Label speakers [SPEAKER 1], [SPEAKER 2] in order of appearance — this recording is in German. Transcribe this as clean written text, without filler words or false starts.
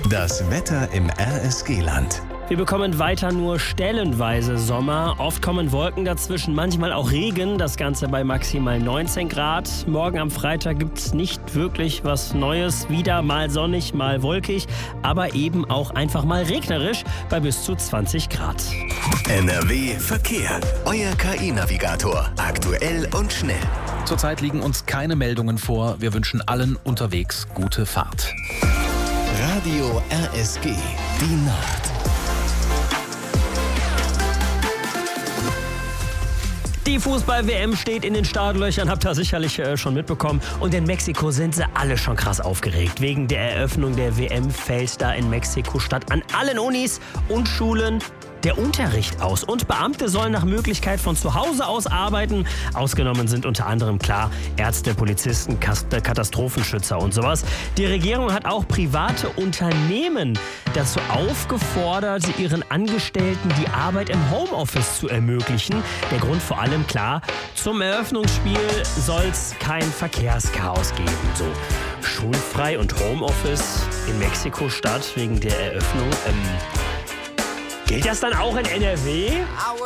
[SPEAKER 1] Das Wetter im RSG-Land.
[SPEAKER 2] Wir bekommen weiter nur stellenweise Sommer. Oft kommen Wolken dazwischen, manchmal auch Regen. Das Ganze bei maximal 19 Grad. Morgen am Freitag gibt es nicht wirklich was Neues. Wieder mal sonnig, mal wolkig, aber eben auch einfach mal regnerisch bei bis zu 20 Grad.
[SPEAKER 1] NRW Verkehr. Euer KI-Navigator. Aktuell und schnell.
[SPEAKER 3] Zurzeit liegen uns keine Meldungen vor. Wir wünschen allen unterwegs gute Fahrt.
[SPEAKER 1] Radio RSG. Die Nacht.
[SPEAKER 2] Die Fußball-WM steht in den Startlöchern, habt ihr sicherlich schon mitbekommen. Und in Mexiko sind sie alle schon krass aufgeregt. Wegen der Eröffnung der WM fällt da in Mexiko-Stadt an allen Unis und Schulen der Unterricht aus. Und Beamte sollen nach Möglichkeit von zu Hause aus arbeiten. Ausgenommen sind unter anderem, klar, Ärzte, Polizisten, Katastrophenschützer und sowas. Die Regierung hat auch private Unternehmen dazu aufgefordert, ihren Angestellten die Arbeit im Homeoffice zu ermöglichen. Der Grund vor allem, klar, zum Eröffnungsspiel soll es kein Verkehrschaos geben. So, schulfrei und Homeoffice in Mexiko-Stadt wegen der Eröffnung. Gilt das dann auch in NRW?